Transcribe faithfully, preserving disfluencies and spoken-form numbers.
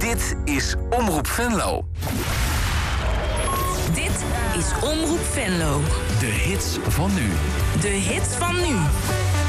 Dit is Omroep Venlo. Dit is Omroep Venlo. De hits van nu. De hits van nu.